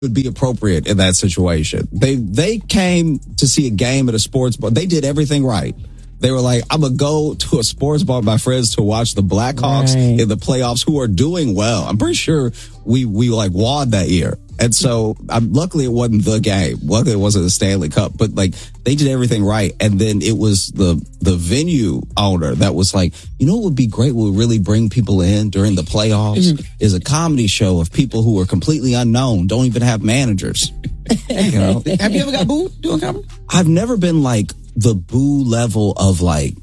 would be appropriate in that situation. They came to see a game at a sports bar. They did everything right. They were like, I'm going to go to a sports bar with my friends to watch the Blackhawks in the playoffs, who are doing well. I'm pretty sure we like won that year. And so luckily it wasn't the game. Luckily it wasn't the Stanley Cup, but like they did everything right. And then it was the venue owner that was like, you know what would be great? Would really bring people in during the playoffs is a comedy show of people who are completely unknown, don't even have managers. You know? Have you ever got booed doing comedy? I've never been like the boo level of like,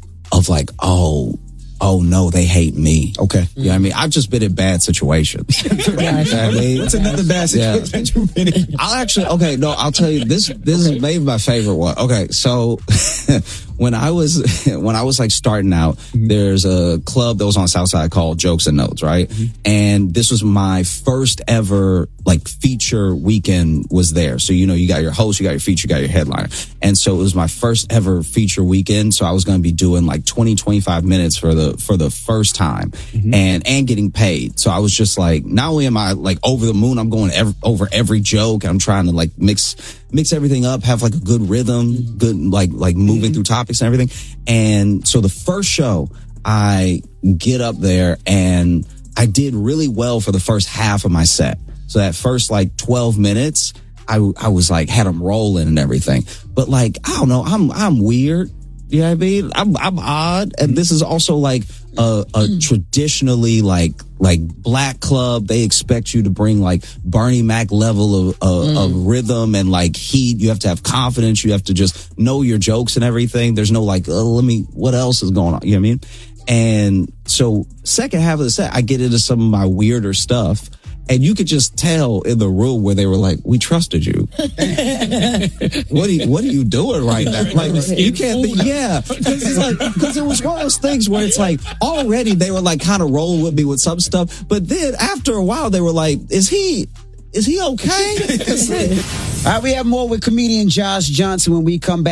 oh no, they hate me. Okay. You know what I mean? I've just been in bad situations. What's another bad situation you've been in? I'll tell you, this is maybe my favorite one. Okay, so when I was like starting out, there's a club that was on Southside called Jokes and Notes, right? And this was my first ever like feature weekend was there. So, you know, you got your host, you got your feature, you got your headliner. And so it was my first ever feature weekend. So I was going to be doing like 25 minutes for the first time and getting paid. So I was just like, not only am I like over the moon, I'm going over every joke. I'm trying to like mix everything up, have like a good rhythm, good like moving through topics and everything. And so the first show, I get up there and I did really well for the first half of my set. So that first like 12 minutes, I was like, had them rolling and everything. But like, I don't know, I'm weird. You know what I mean? I'm odd. And this is also like a traditionally like black club. They expect you to bring like Bernie Mac level of rhythm and like heat. You have to have confidence. You have to just know your jokes and everything. There's no like, what else is going on? You know what I mean? And so second half of the set, I get into some of my weirder stuff. And you could just tell in the room where they were like, we trusted you. What are you doing right now? Like, you can't think, because it was one of those things where it's like, already they were like kind of rolling with me with some stuff. But then after a while, they were like, is he okay? All right, we have more with comedian Josh Johnson when we come back.